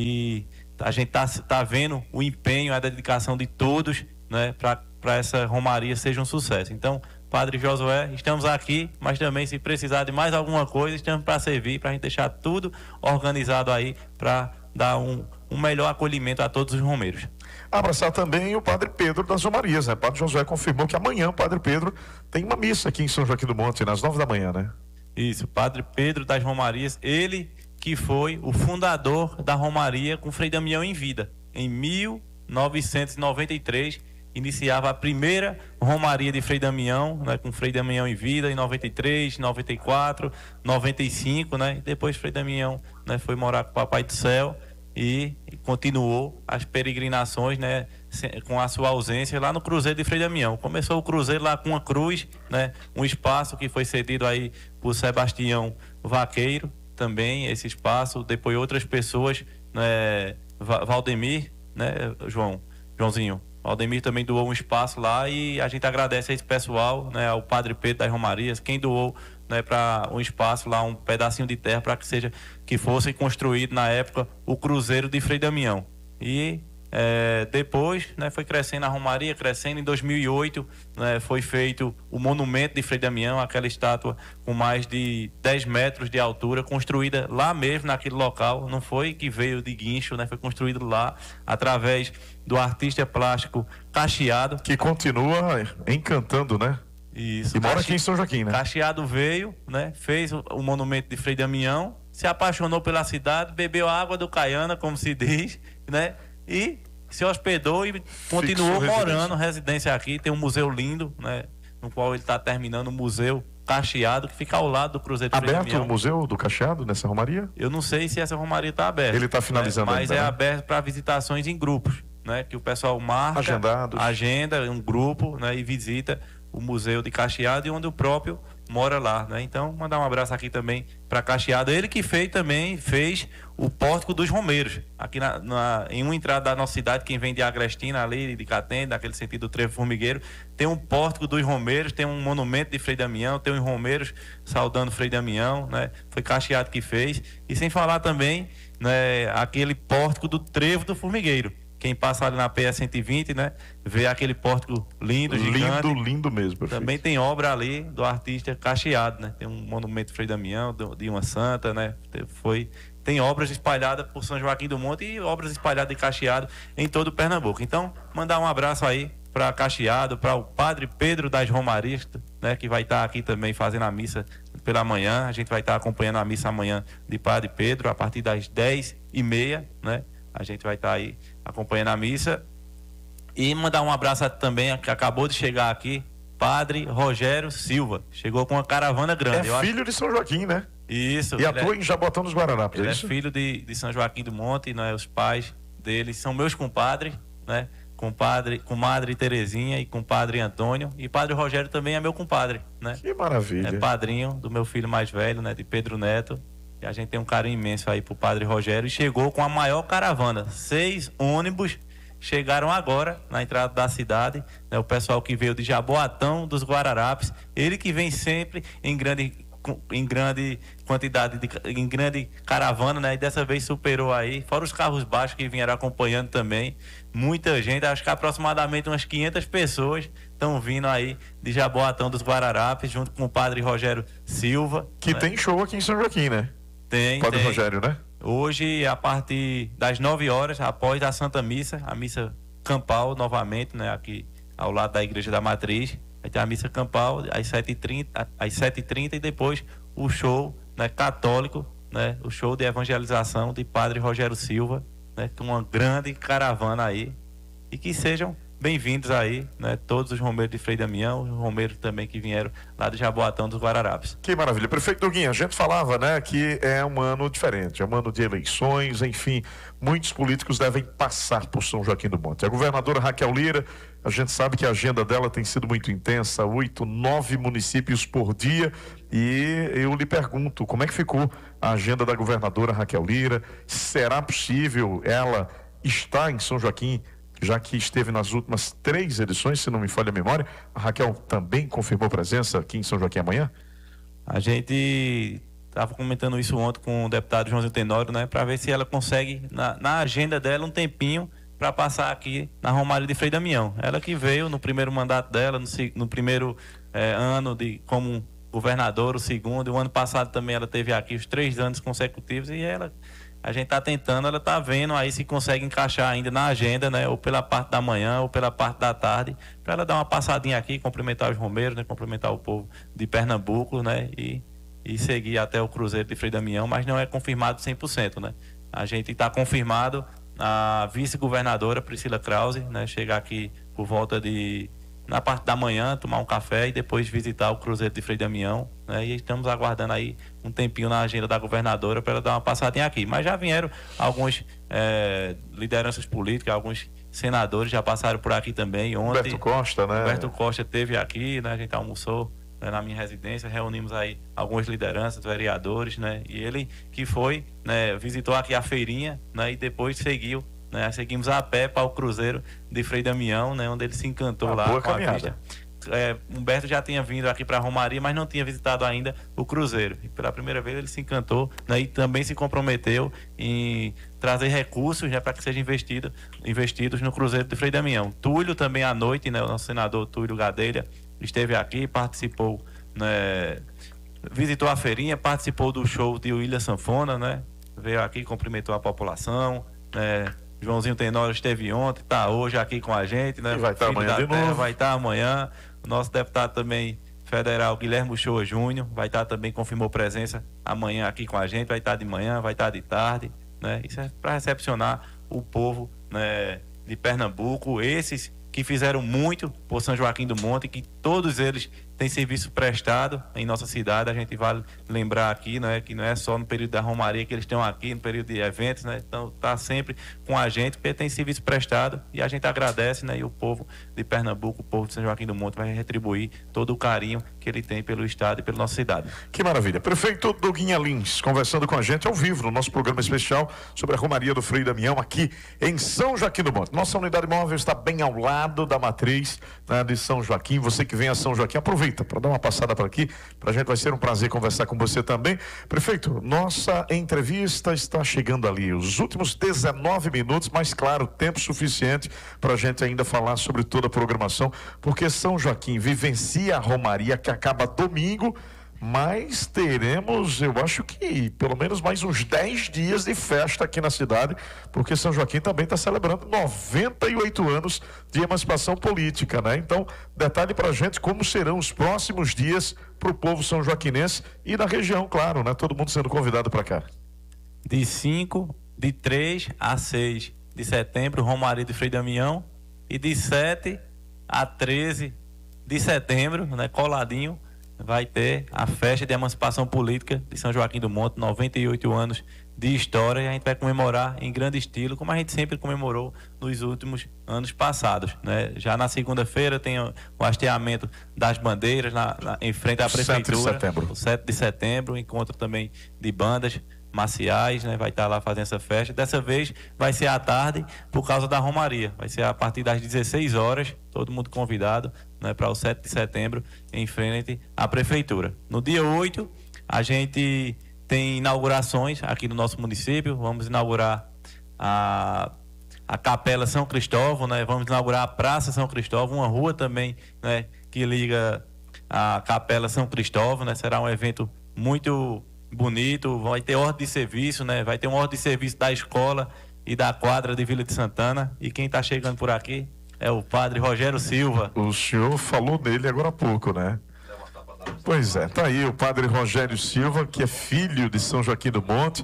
E a gente tá, tá vendo o empenho, a dedicação de todos, né, para essa romaria seja um sucesso. Então, Padre Josué, estamos aqui, mas também se precisar de mais alguma coisa, estamos para servir, para a gente deixar tudo organizado aí, para dar um, um melhor acolhimento a todos os romeiros. Abraçar também o Padre Pedro das Romarias, né? Padre Josué confirmou que amanhã o Padre Pedro tem uma missa aqui em São Joaquim do Monte, nas nove da manhã, né? Isso, Padre Pedro das Romarias, ele que foi o fundador da Romaria com Frei Damião em vida. Em mil novecentos e noventa e três, iniciava a primeira Romaria de Frei Damião, né, com Frei Damião em vida, em noventa e três, noventa e quatro, noventa e cinco, né? E depois Frei Damião, né, foi morar com o Papai do Céu e continuou as peregrinações, né, com a sua ausência lá no Cruzeiro de Frei Damião. Começou o Cruzeiro lá com uma cruz, né, um espaço que foi cedido aí por Sebastião Vaqueiro, também esse espaço, depois outras pessoas, né, Valdemir, né, João, Joãozinho, Valdemir também doou um espaço lá e a gente agradece a esse pessoal, né, ao Padre Pedro das Romarias, quem doou, né, para um espaço lá, um pedacinho de terra para que seja, que fosse construído na época o Cruzeiro de Frei Damião. E é, depois, né, foi crescendo a Romaria, crescendo. Em dois mil e oito, né, foi feito o monumento de Frei Damião, aquela estátua com mais de dez metros de altura, construída lá mesmo naquele local. Não foi que veio de guincho, né, foi construído lá através do artista plástico Cacheado, que continua encantando, né? Isso. E mora Cache... aqui em São Joaquim, né? Cacheado veio, né, fez o, o monumento de Frei Damião, se apaixonou pela cidade, bebeu a água do Caiana, como se diz, né? E se hospedou e continuou Fixou morando, residência. residência aqui. Tem um museu lindo, né, no qual ele está terminando o museu Cacheado, que fica ao lado do Cruzeiro de Frei Aberto Damião. o Museu do Cacheado nessa Romaria? Eu não sei se essa romaria está aberta. Ele está finalizando né, mas ainda, é né? aberto para visitações em grupos, né, que o pessoal marca, Agendados. agenda um grupo, né, e visita o Museu de Cacheado, e onde o próprio mora lá, né? Então, mandar um abraço aqui também para Cacheado. Ele que fez também, fez o Pórtico dos Romeiros, aqui na, na, em uma entrada da nossa cidade, quem vem de Agrestina, ali de Catende, naquele sentido do Trevo Formigueiro, tem um Pórtico dos Romeiros, tem um monumento de Frei Damião, tem uns Romeiros saudando Frei Damião, né? Foi Cacheado que fez. E sem falar também, né, aquele Pórtico do Trevo do Formigueiro. Quem passa ali na P S cento e vinte, né, vê aquele pórtico lindo, gigante. Lindo, lindo mesmo. Perfeito. Também tem obra ali do artista Cacheado, né? Tem um monumento Frei Damião, de uma santa, né? Foi, tem obras espalhadas por São Joaquim do Monte e obras espalhadas de Cacheado em todo o Pernambuco. Então, mandar um abraço aí para Cacheado, para o Padre Pedro das Romarias, né, que vai estar aqui também fazendo a missa pela manhã. A gente vai estar acompanhando a missa amanhã de Padre Pedro a partir das dez e meia, né? A gente vai estar aí acompanhando a missa. E mandar um abraço também, que acabou de chegar aqui, Padre Rogério Silva. Chegou com uma caravana grande. É Eu filho acho... de São Joaquim, né? Isso. E atua é... em Jabotão dos Guararapes, ele é é isso? filho de, de São Joaquim do Monte, né? Os pais dele são meus compadres, né? Compadre, comadre Terezinha e compadre Antônio. E Padre Rogério também é meu compadre, né? Que maravilha. É padrinho do meu filho mais velho, né? De Pedro Neto. E a gente tem um carinho imenso aí pro Padre Rogério. E chegou com a maior caravana. Seis ônibus chegaram agora na entrada da cidade, né? O pessoal que veio de Jaboatão dos Guararapes. Ele que vem sempre em grande, em grande quantidade, de, em grande caravana, né? E dessa vez superou aí. Fora os carros baixos que vieram acompanhando também. Muita gente, acho que aproximadamente umas quinhentas pessoas estão vindo aí de Jaboatão dos Guararapes, junto com o Padre Rogério Silva. Que né? tem show aqui em São Joaquim, né? Tem, Padre tem. Rogério, né? Hoje, a partir das nove horas, após a Santa Missa, a missa campal novamente, né, aqui ao lado da Igreja da Matriz, vai ter a missa campal às sete e trinta, às sete e trinta e depois o show, né, católico, né, o show de evangelização de Padre Rogério Silva, né, com uma grande caravana aí, e que sejam bem-vindos aí, né? Todos os romeiros de Frei Damião, os romeiros também que vieram lá de Jaboatão dos Guararapes. Que maravilha. Prefeito Duguinha, a gente falava, né, que é um ano diferente, é um ano de eleições, enfim, muitos políticos devem passar por São Joaquim do Monte. A governadora Raquel Lira, a gente sabe que a agenda dela tem sido muito intensa, oito, nove municípios por dia, e eu lhe pergunto, como é que ficou a agenda da governadora Raquel Lira? Será possível ela estar em São Joaquim, já que esteve nas últimas três edições, se não me falha a memória? A Raquel também confirmou presença aqui em São Joaquim amanhã? A gente estava comentando isso ontem com o deputado Joãozinho Tenório, né, para ver se ela consegue, na, na agenda dela, um tempinho para passar aqui na Romaria de Frei Damião. Ela que veio no primeiro mandato dela, no, no primeiro é, ano de como governadora, o segundo, e o ano passado também ela teve aqui os três anos consecutivos, e ela, a gente está tentando, ela está vendo aí se consegue encaixar ainda na agenda, né, ou pela parte da manhã ou pela parte da tarde, para ela dar uma passadinha aqui, cumprimentar os romeiros, né, cumprimentar o povo de Pernambuco, né, e, e seguir até o Cruzeiro de Frei Damião, mas não é confirmado cem por cento, né. A gente está confirmado a vice-governadora Priscila Krause, né, chegar aqui por volta de, na parte da manhã, tomar um café e depois visitar o Cruzeiro de Frei Damião, né, e estamos aguardando aí um tempinho na agenda da governadora para ela dar uma passadinha aqui. Mas já vieram alguns é, lideranças políticas, alguns senadores já passaram por aqui também. Ontem, Humberto Costa, né? Humberto Costa esteve aqui, né, a gente almoçou, né, na minha residência, reunimos aí algumas lideranças, vereadores, né, e ele que foi, né, visitou aqui a feirinha, né, e depois seguiu, né, seguimos a pé para o Cruzeiro de Frei Damião, né, onde ele se encantou Uma lá boa com a caminhada. vista. É, Humberto já tinha vindo aqui para a Romaria, mas não tinha visitado ainda o Cruzeiro. E pela primeira vez ele se encantou, né, e também se comprometeu em trazer recursos, né, para que sejam investido, investidos no Cruzeiro de Frei Damião. Túlio também à noite, né, o nosso senador Túlio Gadelha esteve aqui, participou, né, visitou a feirinha, participou do show de William Sanfona, né, veio aqui, cumprimentou a população, né. Joãozinho Tenório esteve ontem, está hoje aqui com a gente, né? E vai estar amanhã de terra, novo. Vai estar amanhã. O nosso deputado também federal, Guilherme Uchoa Júnior, vai estar também, confirmou presença amanhã aqui com a gente, vai estar de manhã, vai estar de tarde, né? Isso é para recepcionar o povo, né, de Pernambuco, esses que fizeram muito por São Joaquim do Monte, que todos eles têm serviço prestado em nossa cidade. A gente vale lembrar aqui, né, que não é só no período da Romaria que eles estão aqui, no período de eventos, né, então tá sempre com a gente, porque tem serviço prestado e a gente agradece, né, e o povo de Pernambuco, o povo de São Joaquim do Monte vai retribuir todo o carinho que ele tem pelo estado e pela nossa cidade. Que maravilha. Prefeito Duguinha Lins, conversando com a gente ao vivo no nosso programa especial sobre a Romaria do Frei Damião aqui em São Joaquim do Monte. Nossa unidade móvel está bem ao lado da matriz, né, de São Joaquim. Você que vem a São Joaquim, aproveita para dar uma passada por aqui. Para a gente vai ser um prazer conversar com você também. Prefeito, nossa entrevista está chegando ali, os últimos dezenove minutos, mas claro, tempo suficiente para a gente ainda falar sobre toda a programação, porque São Joaquim vivencia a Romaria que acaba domingo, mas teremos, eu acho que pelo menos mais uns dez dias de festa aqui na cidade, porque São Joaquim também está celebrando noventa e oito anos de emancipação política, né? Então, detalhe pra gente como serão os próximos dias para o povo são joaquinense e da região, claro, né? Todo mundo sendo convidado para cá. De cinco, de três a seis de setembro, Romaria de Frei Damião, e de sete a treze de setembro, né, coladinho, vai ter a festa de emancipação política de São Joaquim do Monte, noventa e oito anos de história, e a gente vai comemorar em grande estilo, como a gente sempre comemorou nos últimos anos passados, né? Já na segunda-feira tem o hasteamento das bandeiras na, na, em frente à prefeitura, sete de setembro. o sete de setembro, encontro também de bandas marciais, né? Vai estar lá fazendo essa festa. Dessa vez vai ser à tarde por causa da Romaria, vai ser a partir das dezesseis horas, todo mundo convidado, né, para o sete de setembro em frente à prefeitura. No dia oito a gente tem inaugurações aqui no nosso município. Vamos inaugurar a, a Capela São Cristóvão, né? Vamos inaugurar a Praça São Cristóvão, uma rua também, né, que liga a Capela São Cristóvão, né? Será um evento muito bonito, vai ter ordem de serviço, né? Vai ter uma ordem de serviço da escola e da quadra de Vila de Santana. E quem está chegando por aqui é o padre Rogério Silva. O senhor falou dele agora há pouco, né? Pois é, tá aí o padre Rogério Silva, que é filho de São Joaquim do Monte,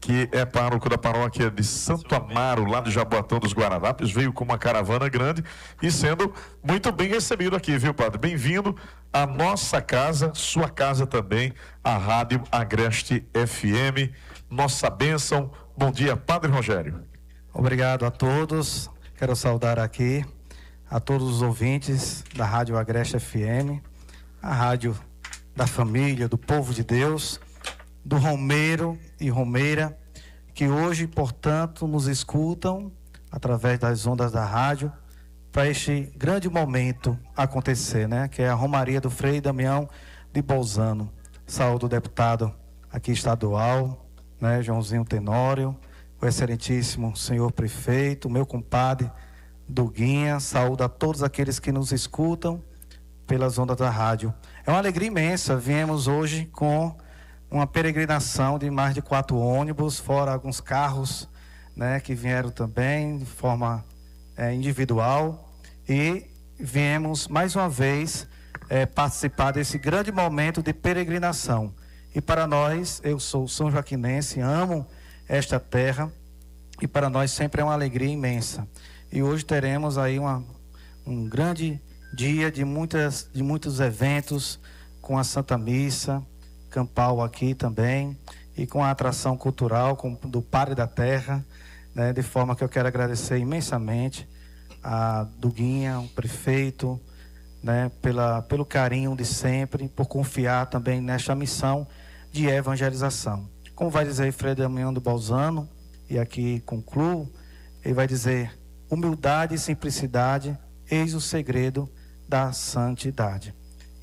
que é pároco da paróquia de Santo Amaro, lá de Jaboatão dos Guararapes, veio com uma caravana grande e sendo muito bem recebido aqui, viu, padre? Bem-vindo à nossa casa, sua casa também, a Rádio Agreste F M, nossa bênção. Bom dia, Padre Rogério. Obrigado a todos, quero saudar aqui a todos os ouvintes da Rádio Agreste F M, a rádio da família, do povo de Deus, do Romeiro e Romeira, que hoje, portanto, nos escutam através das ondas da rádio, para este grande momento acontecer, né? Que é a Romaria do Frei Damião de Bolzano. Saúdo o deputado aqui estadual, né? Joãozinho Tenório, o excelentíssimo senhor prefeito, meu compadre Duguinha, saúdo a todos aqueles que nos escutam pelas ondas da rádio. É uma alegria imensa, viemos hoje com uma peregrinação de mais de quatro ônibus, fora alguns carros, né, que vieram também de forma é, individual, e viemos mais uma vez é, participar desse grande momento de peregrinação. E para nós, eu sou são joaquinense, amo esta terra, e para nós sempre é uma alegria imensa. E hoje teremos aí uma, um grande dia de, muitas, de muitos eventos, com a Santa Missa campal aqui também, e com a atração cultural com, do Padre da Terra, né, de forma que eu quero agradecer imensamente a Duguinha, o prefeito, né, pela, pelo carinho de sempre, por confiar também nesta missão de evangelização. Como vai dizer Frei Damião de Bolzano, e aqui concluo, ele vai dizer: humildade e simplicidade, eis o segredo da santidade.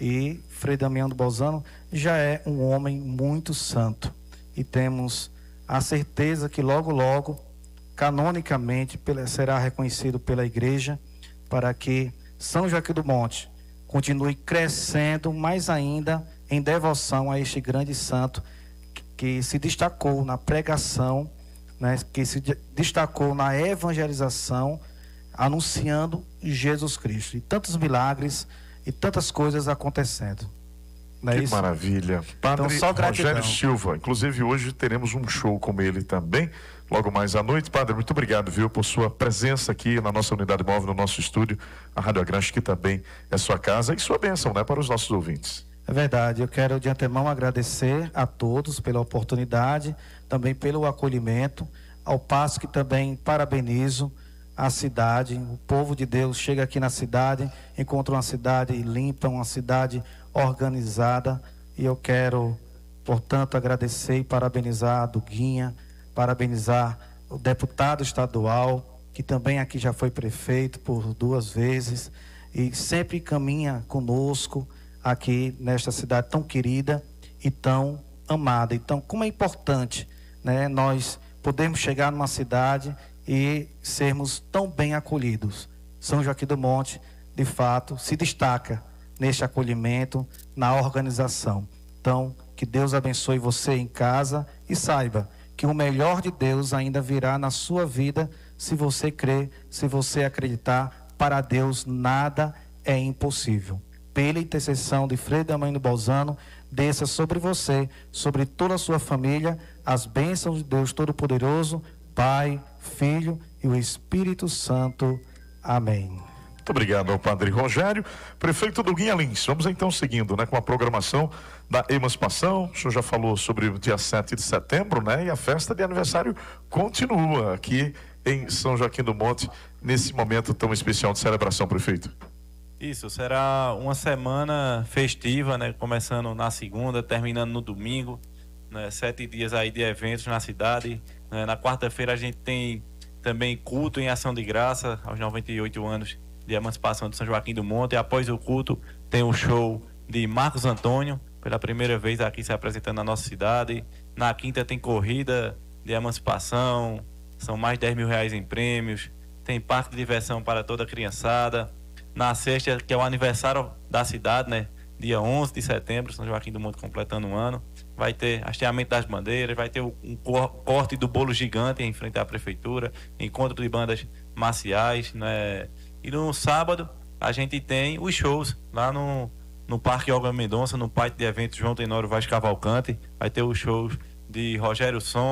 E Frei Damião de Bolzano já é um homem muito santo. E temos a certeza que logo, logo, canonicamente, será reconhecido pela igreja, para que São Joaquim do Monte continue crescendo mais ainda em devoção a este grande santo que se destacou na pregação, né, que se destacou na evangelização, anunciando Jesus Cristo. E tantos milagres e tantas coisas acontecendo. Não é que isso? Maravilha. Padre Então, só gratidão. Rogério Silva, inclusive hoje teremos um show com ele também, logo mais à noite. Padre, muito obrigado, viu, por sua presença aqui na nossa unidade móvel, no nosso estúdio, a Rádio Agreste, que também é sua casa, e sua bênção, né, para os nossos ouvintes. É verdade, eu quero de antemão agradecer a todos pela oportunidade, também pelo acolhimento, ao passo que também parabenizo a cidade, o povo de Deus chega aqui na cidade, encontra uma cidade limpa, uma cidade organizada, e eu quero, portanto, agradecer e parabenizar a Duguinha, parabenizar o deputado estadual, que também aqui já foi prefeito por duas vezes, e sempre caminha conosco aqui nesta cidade tão querida e tão amada. Então, como é importante, né, nós podermos chegar numa cidade e sermos tão bem acolhidos. São Joaquim do Monte, de fato, se destaca neste acolhimento, na organização. Então, que Deus abençoe você em casa e saiba que o melhor de Deus ainda virá na sua vida, se você crer, se você acreditar. Para Deus nada é impossível. Pela intercessão de Frei Damião de Bolzano, desça sobre você, sobre toda a sua família, as bênçãos de Deus Todo-Poderoso, Pai, Filho e o Espírito Santo. Amém. Muito obrigado ao Padre Rogério. Prefeito Duguinha Lins, vamos então seguindo, né, com a programação da emancipação. O senhor já falou sobre o dia sete de setembro, né, e a festa de aniversário continua aqui em São Joaquim do Monte, nesse momento tão especial de celebração, prefeito. Isso, será uma semana festiva, né, começando na segunda, terminando no domingo, né, sete dias aí de eventos na cidade. Né, na quarta-feira a gente tem também culto em ação de graça aos noventa e oito anos de emancipação de São Joaquim do Monte. E após o culto tem o show de Marcos Antônio, pela primeira vez aqui se apresentando na nossa cidade. Na quinta tem corrida de emancipação, são mais de dez mil reais em prêmios, tem parque de diversão para toda a criançada. Na sexta, que é o aniversário da cidade, né, dia onze de setembro, São Joaquim do Monte completando um ano, vai ter hasteamento das bandeiras, vai ter um corte do bolo gigante em frente à prefeitura, encontro de bandas marciais, né? E no sábado a gente tem os shows lá no, no Parque Olga Mendonça, no pátio de eventos João Tenório Vaz Cavalcante. Vai ter os shows de Rogério Som,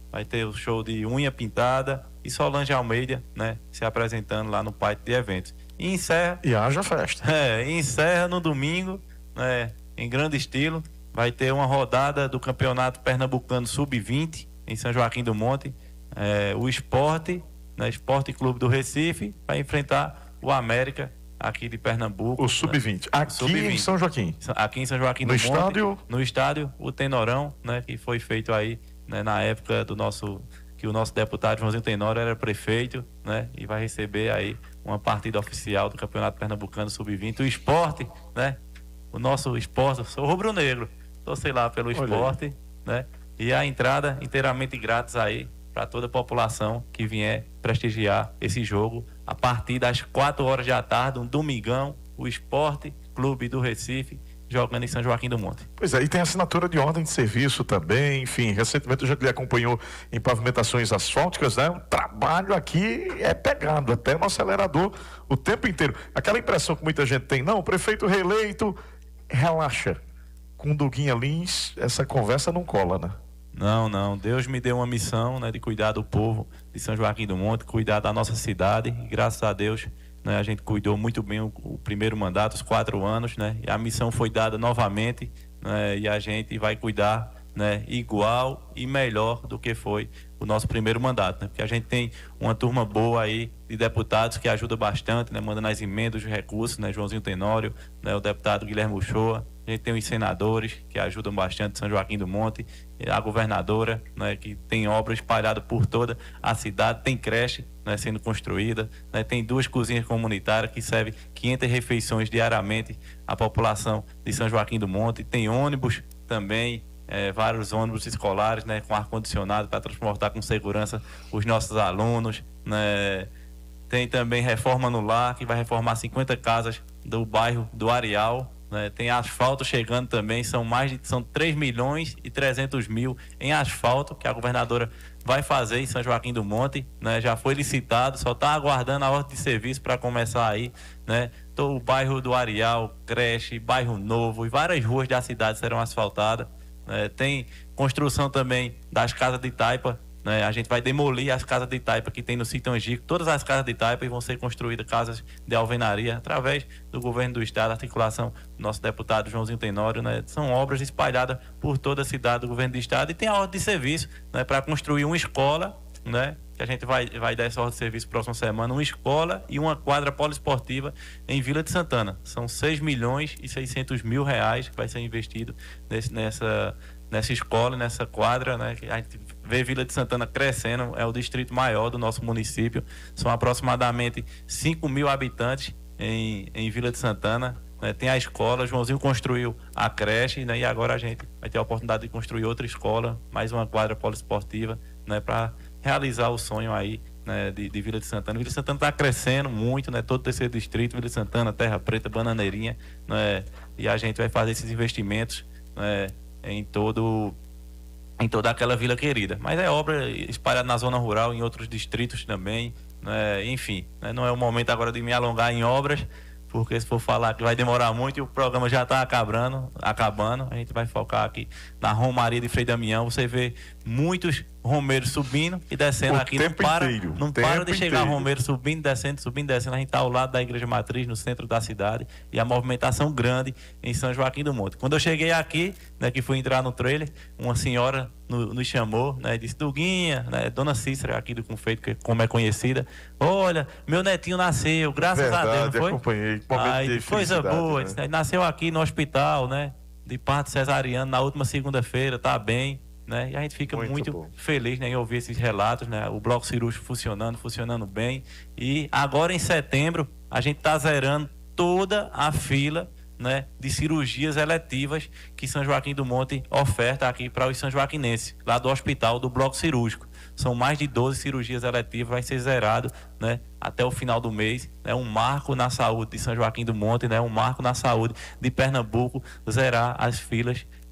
vai ter o show de Unha Pintada e Solange Almeida, né, se apresentando lá no pátio de eventos. E encerra... E haja festa. É, e encerra no domingo, né, em grande estilo, vai ter uma rodada do Campeonato Pernambucano sub vinte em São Joaquim do Monte. É, o Esporte, né, Esporte Clube do Recife, vai enfrentar o América aqui de Pernambuco. O sub vinte, aqui sub vinte. em São Joaquim. Aqui em São Joaquim do No Monte. estádio? No estádio, o Tenorão, né, que foi feito aí, né, na época do nosso, que o nosso deputado Joãozinho Tenório era prefeito, né, e vai receber aí uma partida oficial do Campeonato Pernambucano sub vinte. O Esporte, né, o nosso esporte, sou rubro-negro, tô sei lá pelo esporte, né, e a entrada inteiramente grátis aí para toda a população que vier prestigiar esse jogo a partir das quatro horas da tarde, um domingão, o Esporte Clube do Recife jogando em São Joaquim do Monte. Pois é, e tem assinatura de ordem de serviço também, enfim, recentemente eu já lhe acompanhou em pavimentações asfálticas, né? Um trabalho aqui é pegado, até no acelerador o tempo inteiro. Aquela impressão que muita gente tem, não, o prefeito reeleito, relaxa, com Duguinha Lins, essa conversa não cola, né? Não, não, Deus me deu uma missão, né, de cuidar do povo de São Joaquim do Monte, cuidar da nossa cidade, e graças a Deus, né, a gente cuidou muito bem o, o primeiro mandato, os quatro anos, né, e a missão foi dada novamente, né, e a gente vai cuidar, né, igual e melhor do que foi o nosso primeiro mandato, né, porque a gente tem uma turma boa aí de deputados que ajuda bastante, né, mandando as emendas, os recursos, né, Joãozinho Tenório, né, o deputado Guilherme Uchoa, a gente tem os senadores que ajudam bastante São Joaquim do Monte, a governadora, né, que tem obras espalhadas por toda a cidade, tem creche, né, sendo construída, né, tem duas cozinhas comunitárias que servem quinhentas refeições diariamente à população de São Joaquim do Monte, tem ônibus também, é, vários ônibus escolares, né, com ar-condicionado para transportar com segurança os nossos alunos, né, tem também reforma no lar, que vai reformar cinquenta casas do bairro do Areal, né, tem asfalto chegando também, são mais de são três milhões e trezentos mil em asfalto que a governadora vai fazer em São Joaquim do Monte, né, já foi licitado, só está aguardando a ordem de serviço para começar aí, né, então, o bairro do Areal, creche, bairro Novo e várias ruas da cidade serão asfaltadas, né, tem construção também das casas de taipa, né, a gente vai demolir as casas de taipa que tem no sítio Angico, todas as casas de taipa, e vão ser construídas casas de alvenaria através do governo do estado, articulação do nosso deputado Joãozinho Tenório, né, são obras espalhadas por toda a cidade do governo do estado, e tem a ordem de serviço, né, para construir uma escola, né, que a gente vai, vai dar essa ordem de serviço próxima semana, uma escola e uma quadra poliesportiva em Vila de Santana. São seis milhões e seiscentos mil reais que vai ser investido nesse, nessa, nessa escola, nessa quadra, né, que a gente vê Vila de Santana crescendo, é o distrito maior do nosso município, são aproximadamente cinco mil habitantes em, em Vila de Santana, né, tem a escola, Joãozinho construiu a creche, né, e agora a gente vai ter a oportunidade de construir outra escola, mais uma quadra poliesportiva, né, para realizar o sonho aí, né, de, de Vila de Santana. Vila de Santana está crescendo muito, né, todo o terceiro distrito, Vila de Santana, Terra Preta, Bananeirinha, né, e a gente vai fazer esses investimentos, né, em todo em toda aquela vila querida, mas é obra espalhada na zona rural, em outros distritos também, né? Enfim, né? Não é o momento agora de me alongar em obras, porque se for falar que vai demorar muito e o programa já está acabando, acabando, a gente vai focar aqui na Romaria de Frei Damião. Você vê muitos romeiros subindo e descendo O aqui, não tempo para, inteiro, não tempo para de chegar inteiro. romeiro subindo, descendo, subindo, descendo. A gente está ao lado da Igreja Matriz, no centro da cidade, e a movimentação grande em São Joaquim do Monte. Quando eu cheguei aqui, né, que fui entrar no trailer, uma senhora no, nos chamou, né, disse: Duguinha, né, Dona Cícera aqui do Confeito, que como é conhecida, olha, meu netinho nasceu, graças Verdade, a Deus, não foi? acompanhei. Momento Aí, de coisa felicidade, boa, né? disse, nasceu aqui no hospital, né, de parto cesariano na última segunda-feira, tá bem, né? E a gente fica Muito muito, bom. feliz, né, em ouvir esses relatos, né? O bloco cirúrgico funcionando, funcionando bem. E agora em setembro a gente está zerando toda a fila, né, de cirurgias eletivas que São Joaquim do Monte oferta aqui para os são joaquinenses, lá do hospital do bloco cirúrgico. São mais de doze cirurgias eletivas, vai ser zerado, né, até o final do mês. É um marco na saúde de São Joaquim do Monte, né, um marco na saúde de Pernambuco, zerar as filas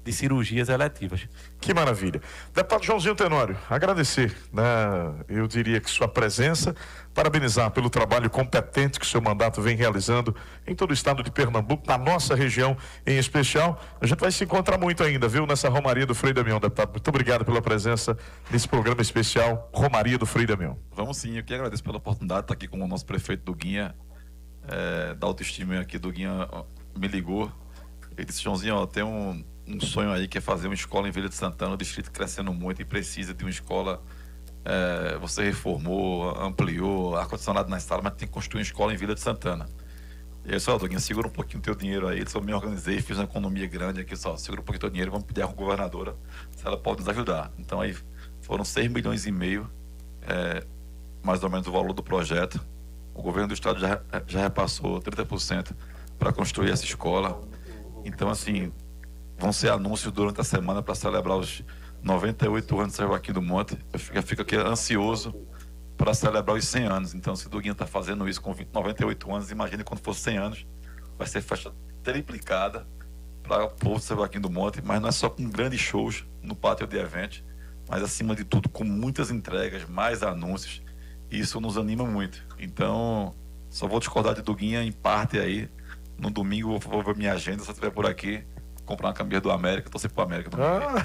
de cirurgias eletivas. Que maravilha. Deputado Joãozinho Tenório, agradecer, né, eu diria que sua presença, parabenizar pelo trabalho competente que o seu mandato vem realizando em todo o estado de Pernambuco, na nossa região em especial. A gente vai se encontrar muito ainda, viu, nessa Romaria do Frei Damião, deputado. Muito obrigado pela presença nesse programa especial Romaria do Frei Damião. Vamos sim, eu que agradeço pela oportunidade de estar aqui com o nosso prefeito Duguinha, é, da autoestima aqui. Duguinha me ligou, ele disse: Joãozinho, ó, tem um, um sonho aí que é fazer uma escola em Vila de Santana, o distrito crescendo muito e precisa de uma escola. É, você reformou, ampliou, ar-condicionado na sala, mas tem que construir uma escola em Vila de Santana. E aí, só, Duguinha, segura um pouquinho o teu dinheiro aí. Eu me organizei, fiz uma economia grande aqui, só, segura um pouquinho o teu dinheiro, vamos pedir à governadora se ela pode nos ajudar. Então aí foram seis milhões e meio, é, mais ou menos o valor do projeto. O governo do estado já, já repassou trinta por cento para construir essa escola. Então, assim, vão ser anúncios durante a semana para celebrar os noventa e oito anos de São Joaquim do Monte. Eu fico, eu fico aqui ansioso para celebrar os cem anos. Então, se o Duguinha está fazendo isso com noventa e oito anos, imagine quando for cem anos, vai ser festa triplicada para o povo de São Joaquim do Monte, mas não é só com grandes shows no pátio de eventos, mas acima de tudo com muitas entregas, mais anúncios, e isso nos anima muito. Então, só vou discordar de Duguinha em parte aí. No domingo eu vou ver minha agenda, se eu estiver por aqui, comprar uma camisa do América, torcer pro América. Ah.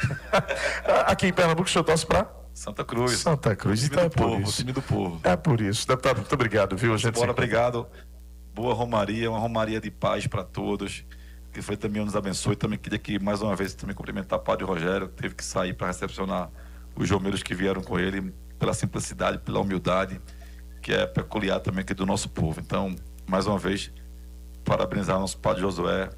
Aqui em Pernambuco, o senhor torce para Santa Cruz. Santa Cruz, time então é do por povo, isso. time do povo. É por isso. Deputado, muito obrigado, viu? A gente Bora, obrigado. Boa Romaria, uma Romaria de paz para todos. Que foi também nos abençoe. Também queria que, mais uma vez, também cumprimentar o Padre Rogério, que teve que sair para recepcionar os romeiros que vieram com ele, pela simplicidade, pela humildade, que é peculiar também aqui do nosso povo. Então, mais uma vez, parabenizar o nosso Padre Josué,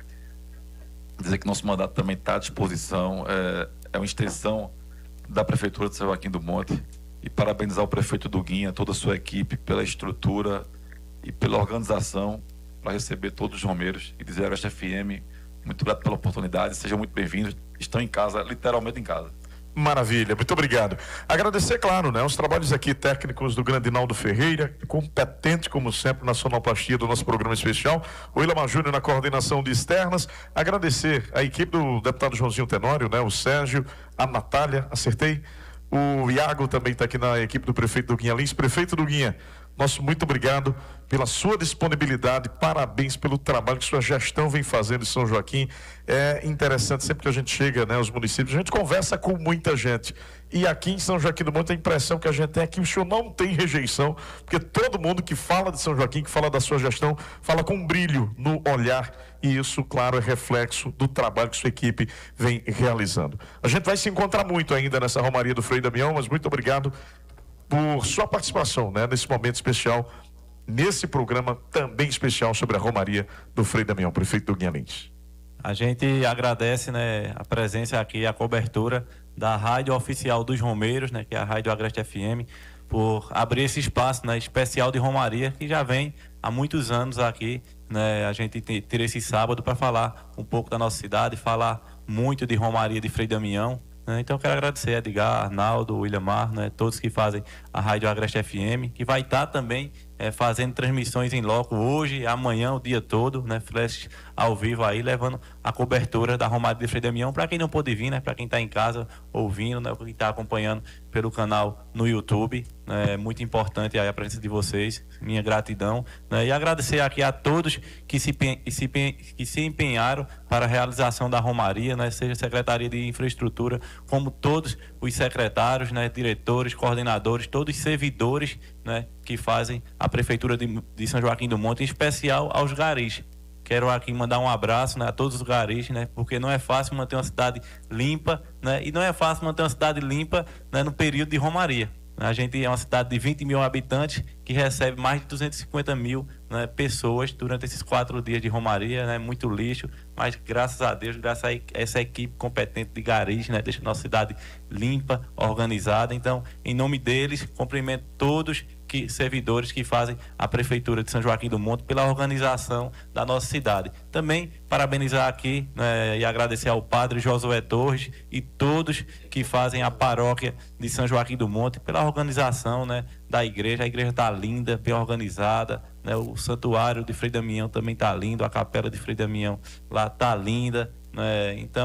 dizer que nosso mandato também está à disposição, é, é uma extensão da Prefeitura de São Joaquim do Monte, e parabenizar o prefeito Duguinha, toda a sua equipe, pela estrutura e pela organização para receber todos os romeiros, e dizer a Agreste F M, muito grato pela oportunidade, sejam muito bem-vindos, estão em casa, literalmente em casa. Maravilha, muito obrigado. Agradecer, claro, né, os trabalhos aqui técnicos do grande Naldo Ferreira, competente como sempre na sonoplastia do nosso programa especial, o Ilamar Júnior na coordenação de externas. Agradecer a equipe do deputado Joãozinho Tenório, né, o Sérgio, a Natália, acertei, o Iago também está aqui na equipe do prefeito Duguinha Lins. Prefeito Duguinha, nosso muito obrigado pela sua disponibilidade, parabéns pelo trabalho que sua gestão vem fazendo em São Joaquim. É interessante, sempre que a gente chega, né, aos municípios, a gente conversa com muita gente, e aqui em São Joaquim do Monte a impressão que a gente tem é que o senhor não tem rejeição, porque todo mundo que fala de São Joaquim, que fala da sua gestão, fala com brilho no olhar, e isso, claro, é reflexo do trabalho que sua equipe vem realizando. A gente vai se encontrar muito ainda nessa Romaria do Frei Damião, mas muito obrigado por sua participação, né, nesse momento especial, nesse programa também especial sobre a Romaria do Frei Damião, prefeito Duguinha Lins. A gente agradece, né, a presença aqui, a cobertura da rádio oficial dos Romeiros, né, que é a Rádio Agreste F M, por abrir esse espaço, né, especial de Romaria, que já vem há muitos anos aqui, né, a gente tira esse sábado para falar um pouco da nossa cidade, falar muito de Romaria de Frei Damião. Então eu quero agradecer a Edgar, Arnaldo, Williamar, né, todos que fazem a Rádio Agreste F M, que vai estar também é, fazendo transmissões em loco hoje, amanhã, o dia todo, né, flash ao vivo aí, levando a cobertura da Romaria de Frei Damião para quem não pôde vir, né, para quem está em casa ouvindo, né, quem está acompanhando pelo canal no YouTube. É muito importante aí a presença de vocês, minha gratidão, né, e agradecer aqui a todos que se, que se, que se empenharam para a realização da Romaria, né, seja a Secretaria de Infraestrutura, como todos os secretários, né, diretores, coordenadores, todos os servidores, né, que fazem a Prefeitura de, de São Joaquim do Monte, em especial aos garis. Quero aqui mandar um abraço, né, a todos os garis, né, porque não é fácil manter uma cidade limpa, né, e não é fácil manter uma cidade limpa, né, no período de Romaria. A gente é uma cidade de vinte mil habitantes que recebe mais de duzentos e cinquenta mil, né, pessoas durante esses quatro dias de Romaria, né, muito lixo, mas graças a Deus, graças a essa equipe competente de garis, né, deixa a nossa cidade limpa, organizada. Então, em nome deles, cumprimento todos que servidores que fazem a Prefeitura de São Joaquim do Monte pela organização da nossa cidade. Também parabenizar aqui, né, e agradecer ao Padre Josué Torres e todos que fazem a paróquia de São Joaquim do Monte pela organização, né, da igreja. A igreja está linda, bem organizada, né, o santuário de Frei Damião também está lindo, a capela de Frei Damião lá está linda, né, então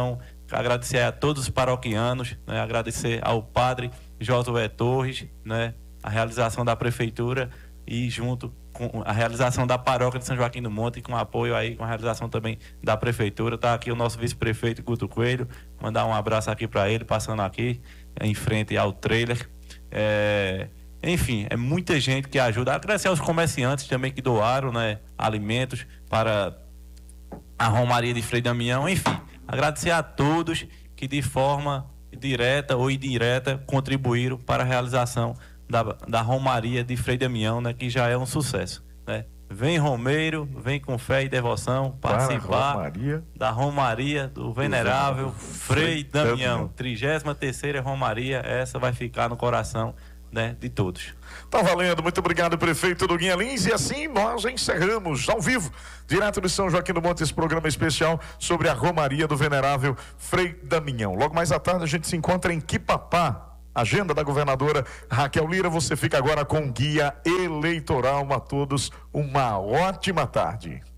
agradecer a todos os paroquianos, né? Agradecer ao padre Josué Torres, né? A realização da prefeitura e junto com a realização da paróquia de São Joaquim do Monte, com apoio aí, com a realização também da prefeitura. Está aqui o nosso vice-prefeito Guto Coelho, mandar um abraço aqui para ele, passando aqui em frente ao trailer. É... Enfim, é muita gente que ajuda. Agradecer aos comerciantes também que doaram, né, alimentos para a Romaria de Frei Damião. Enfim, agradecer a todos que de forma direta ou indireta contribuíram para a realização da, da Romaria de Frei Damião, né, que já é um sucesso, né? Vem Romeiro, vem com fé e devoção participar Romaria. da Romaria do Venerável Frei Damião, trigésima terceira Romaria. Essa vai ficar no coração, né, de todos. Tá valendo, muito obrigado, prefeito do Guinha Lins. E assim nós encerramos ao vivo, direto de São Joaquim do Monte, esse programa especial sobre a Romaria do Venerável Frei Damião. Logo mais à tarde a gente se encontra em Quipapá. Agenda da governadora Raquel Lira. Você fica agora com o guia eleitoral. A todos uma ótima tarde.